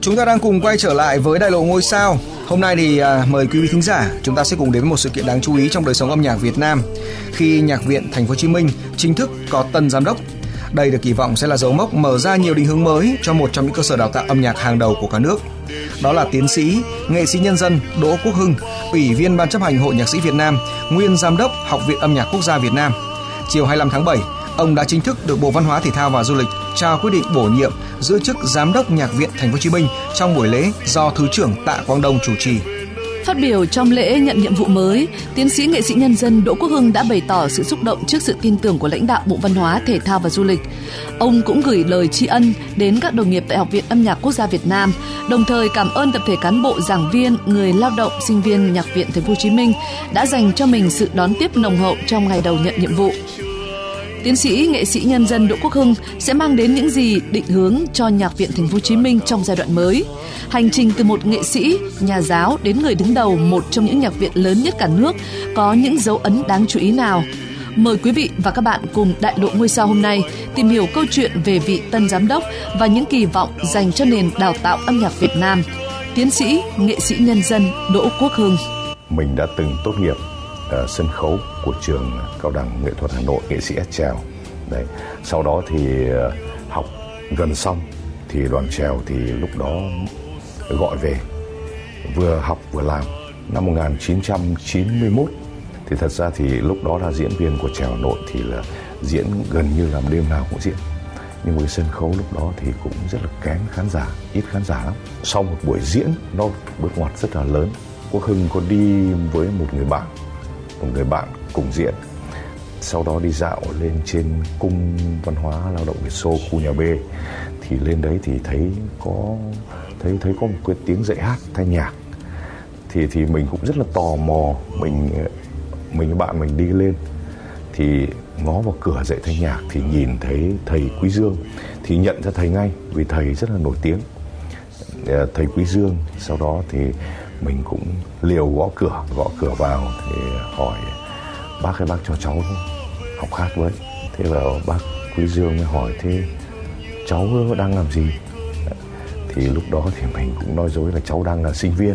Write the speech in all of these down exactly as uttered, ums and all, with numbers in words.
Chúng ta đang cùng quay trở lại với Đại lộ ngôi sao. Hôm nay thì à, mời quý vị thính giả, chúng ta sẽ cùng đến với một sự kiện đáng chú ý trong đời sống âm nhạc Việt Nam khi Nhạc viện Thành phố Hồ Chí Minh chính thức có tân giám đốc. Đây được kỳ vọng sẽ là dấu mốc mở ra nhiều định hướng mới cho một trong những cơ sở đào tạo âm nhạc hàng đầu của cả nước. Đó là tiến sĩ, nghệ sĩ nhân dân Đỗ Quốc Hưng, Ủy viên Ban chấp hành Hội Nhạc sĩ Việt Nam, nguyên Giám đốc Học viện Âm nhạc Quốc gia Việt Nam. Chiều hai mươi lăm tháng bảy, ông đã chính thức được Bộ Văn hóa Thể thao và Du lịch trao quyết định bổ nhiệm giữ chức Giám đốc Nhạc viện Thành phố Hồ Chí Minh trong buổi lễ do Thứ trưởng Tạ Quang Đông chủ trì. Phát biểu trong lễ nhận nhiệm vụ mới, tiến sĩ nghệ sĩ nhân dân Đỗ Quốc Hưng đã bày tỏ sự xúc động trước sự tin tưởng của lãnh đạo Bộ Văn hóa, Thể thao và Du lịch. Ông cũng gửi lời tri ân đến các đồng nghiệp tại Học viện Âm nhạc Quốc gia Việt Nam, đồng thời cảm ơn tập thể cán bộ, giảng viên, người lao động, sinh viên Nhạc viện Thành phố Hồ Chí Minh đã dành cho mình sự đón tiếp nồng hậu trong ngày đầu nhận nhiệm vụ. Tiến sĩ nghệ sĩ nhân dân Đỗ Quốc Hưng sẽ mang đến những gì định hướng cho Nhạc viện Thành phố Hồ Chí Minh trong giai đoạn mới. Hành trình từ một nghệ sĩ, nhà giáo đến người đứng đầu một trong những nhạc viện lớn nhất cả nước có những dấu ấn đáng chú ý nào? Mời quý vị và các bạn cùng Đại lộ ngôi sao hôm nay tìm hiểu câu chuyện về vị tân giám đốc và những kỳ vọng dành cho nền đào tạo âm nhạc Việt Nam. Tiến sĩ nghệ sĩ nhân dân Đỗ Quốc Hưng. Mình đã từng tốt nghiệp uh, sân khấu của trường Cao đẳng Nghệ thuật Hà Nội, nghệ sĩ ép chèo. Đấy. Sau đó thì uh, học gần xong thì đoàn chèo thì lúc đó gọi về, vừa học vừa làm. Năm một nghìn chín trăm chín mươi mốt thì thật ra thì lúc đó là diễn viên của chèo Hà Nội thì là diễn gần như là đêm nào cũng diễn. Nhưng mà cái sân khấu lúc đó thì cũng rất là kén khán giả, ít khán giả lắm. Sau một buổi diễn nó bước ngoặt rất là lớn, Quốc Hưng có đi với một người bạn, một người bạn cùng diễn. Sau đó đi dạo lên trên cung văn hóa lao động Việt Xô, khu nhà B, thì lên đấy thì thấy có thấy thấy có một cái tiếng dạy hát thanh nhạc. Thì thì mình cũng rất là tò mò, mình mình với bạn mình đi lên thì ngó vào cửa dạy thanh nhạc thì nhìn thấy thầy Quý Dương, thì nhận ra thầy ngay vì thầy rất là nổi tiếng, thầy Quý Dương. Sau đó thì mình cũng liều gõ cửa, gõ cửa vào thì hỏi bác ơi, bác cho cháu học hát với. Thế là bác Quý Dương mới hỏi thế cháu đang làm gì? Thì lúc đó thì mình cũng nói dối là cháu đang là sinh viên.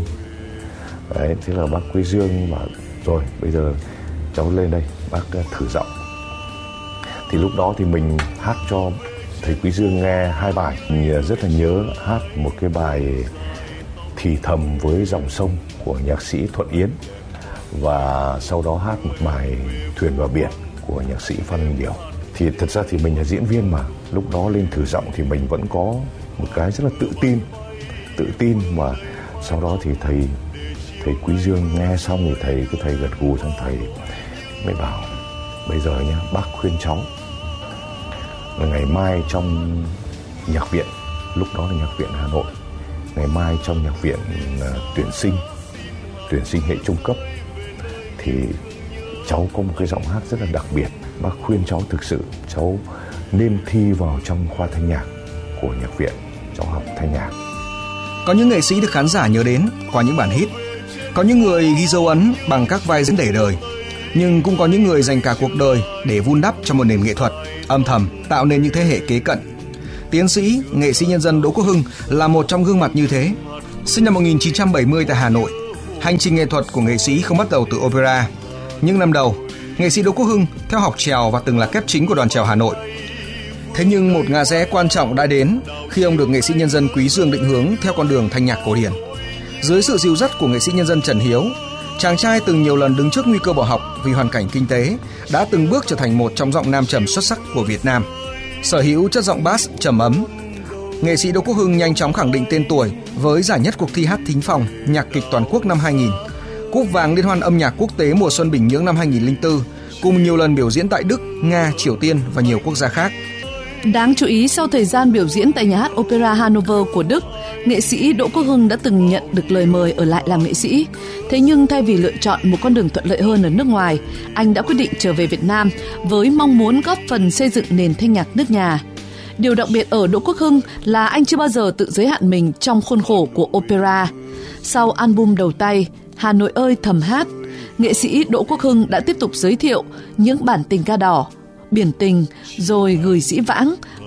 Đấy, thế là bác Quý Dương bảo rồi bây giờ cháu lên đây, bác thử giọng. Thì lúc đó thì mình hát cho thầy Quý Dương nghe hai bài. Mình rất là nhớ hát một cái bài Thì thầm với dòng sông của nhạc sĩ Thuận Yến, và sau đó hát một bài Thuyền vào biển của nhạc sĩ Phan Đình Điều. Thì thật ra thì mình là diễn viên mà, lúc đó lên thử giọng thì mình vẫn có một cái rất là tự tin, tự tin mà sau đó thì thầy thầy Quý Dương nghe xong thì thầy cái thầy gật gù, xong thầy mới bảo bây giờ nhá, bác khuyên cháu là ngày mai trong nhạc viện, lúc đó là nhạc viện Hà Nội, ngày mai trong nhạc viện uh, tuyển sinh tuyển sinh hệ trung cấp thì cháu có một cái giọng hát rất là đặc biệt. Bác khuyên cháu thực sự cháu nên thi vào trong khoa thanh nhạc của nhạc viện, cháu học thanh nhạc. Có những nghệ sĩ được khán giả nhớ đến qua những bản hit, có những người ghi dấu ấn bằng các vai diễn để đời, nhưng cũng có những người dành cả cuộc đời để vun đắp cho một nền nghệ thuật âm thầm tạo nên những thế hệ kế cận. Tiến sĩ, nghệ sĩ nhân dân Đỗ Quốc Hưng là một trong gương mặt như thế. Sinh năm một nghìn chín trăm bảy mươi tại Hà Nội, hành trình nghệ thuật của nghệ sĩ không bắt đầu từ opera. Những năm đầu, nghệ sĩ Đỗ Quốc Hưng theo học chèo và từng là kép chính của đoàn chèo Hà Nội. Thế nhưng một ngã rẽ quan trọng đã đến khi ông được nghệ sĩ nhân dân Quý Dương định hướng theo con đường thanh nhạc cổ điển. Dưới sự dìu dắt của nghệ sĩ nhân dân Trần Hiếu, chàng trai từng nhiều lần đứng trước nguy cơ bỏ học vì hoàn cảnh kinh tế đã từng bước trở thành một trong giọng nam trầm xuất sắc của Việt Nam. Sở hữu chất giọng bass trầm ấm, nghệ sĩ Đỗ Quốc Hưng nhanh chóng khẳng định tên tuổi với giải nhất cuộc thi hát thính phòng nhạc kịch toàn quốc năm hai nghìn, cúp vàng liên hoan âm nhạc quốc tế mùa xuân Bình Nhưỡng năm hai nghìn không trăm lẻ bốn, cùng nhiều lần biểu diễn tại Đức, Nga, Triều Tiên và nhiều quốc gia khác. Đáng chú ý, sau thời gian biểu diễn tại nhà hát Opera Hanover của Đức, nghệ sĩ Đỗ Quốc Hưng đã từng nhận được lời mời ở lại làm nghệ sĩ. Thế nhưng thay vì lựa chọn một con đường thuận lợi hơn ở nước ngoài, anh đã quyết định trở về Việt Nam với mong muốn góp phần xây dựng nền thanh nhạc nước nhà. Điều đặc biệt ở Đỗ Quốc Hưng là anh chưa bao giờ tự giới hạn mình trong khuôn khổ của opera. Sau album đầu tay Hà Nội ơi thầm hát, nghệ sĩ Đỗ Quốc Hưng đã tiếp tục giới thiệu những bản tình ca đỏ, biển tình, rồi gửi dĩ vãng,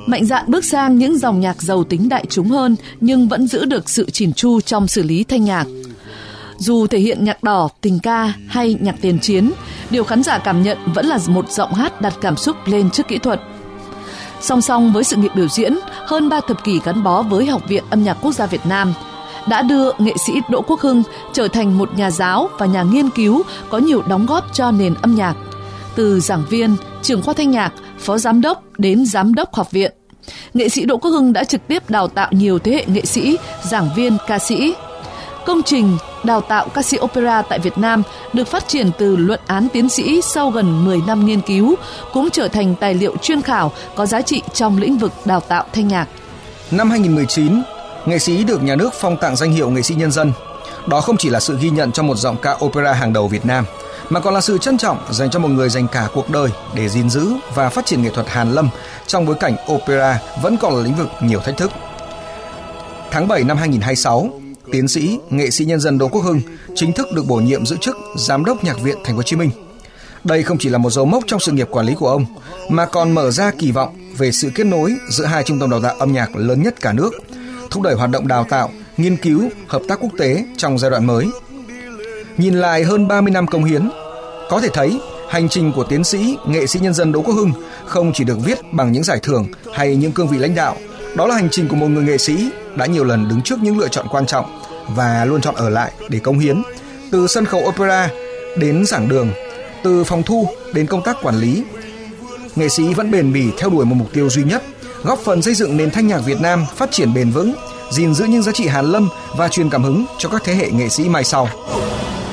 mạnh dạn bước sang những dòng nhạc giàu tính đại chúng hơn nhưng vẫn giữ được sự chỉn chu trong xử lý thanh nhạc. Dù thể hiện nhạc đỏ, tình ca hay nhạc tiền chiến, điều khán giả cảm nhận vẫn là một giọng hát đặt cảm xúc lên trước kỹ thuật. Song song với sự nghiệp biểu diễn, hơn ba thập kỷ gắn bó với Học viện Âm nhạc Quốc gia Việt Nam đã đưa nghệ sĩ Đỗ Quốc Hưng trở thành một nhà giáo và nhà nghiên cứu có nhiều đóng góp cho nền âm nhạc. Từ giảng viên, trưởng khoa thanh nhạc, phó giám đốc đến giám đốc học viện, nghệ sĩ Đỗ Quốc Hưng đã trực tiếp đào tạo nhiều thế hệ nghệ sĩ, giảng viên, ca sĩ. Công trình đào tạo ca sĩ opera tại Việt Nam được phát triển từ luận án tiến sĩ sau gần mười năm nghiên cứu, cũng trở thành tài liệu chuyên khảo có giá trị trong lĩnh vực đào tạo thanh nhạc. Năm hai không một chín, nghệ sĩ được nhà nước phong tặng danh hiệu nghệ sĩ nhân dân. Đó không chỉ là sự ghi nhận cho một giọng ca opera hàng đầu Việt Nam, mà còn là sự trân trọng dành cho một người dành cả cuộc đời để gìn giữ và phát triển nghệ thuật hàn lâm trong bối cảnh opera vẫn còn là lĩnh vực nhiều thách thức. Tháng bảy năm hai không hai sáu, tiến sĩ, nghệ sĩ nhân dân Đỗ Quốc Hưng chính thức được bổ nhiệm giữ chức Giám đốc Nhạc viện Thành phố Hồ Chí Minh. Đây không chỉ là một dấu mốc trong sự nghiệp quản lý của ông, mà còn mở ra kỳ vọng về sự kết nối giữa hai trung tâm đào tạo âm nhạc lớn nhất cả nước, thúc đẩy hoạt động đào tạo, nghiên cứu, hợp tác quốc tế trong giai đoạn mới. Nhìn lại hơn ba mươi năm cống hiến, có thể thấy hành trình của tiến sĩ, nghệ sĩ nhân dân Đỗ Quốc Hưng không chỉ được viết bằng những giải thưởng hay những cương vị lãnh đạo. Đó là hành trình của một người nghệ sĩ đã nhiều lần đứng trước những lựa chọn quan trọng và luôn chọn ở lại để cống hiến, từ sân khấu opera đến giảng đường, từ phòng thu đến công tác quản lý. Nghệ sĩ vẫn bền bỉ theo đuổi một mục tiêu duy nhất, góp phần xây dựng nền thanh nhạc Việt Nam phát triển bền vững, gìn giữ những giá trị hàn lâm và truyền cảm hứng cho các thế hệ nghệ sĩ mai sau.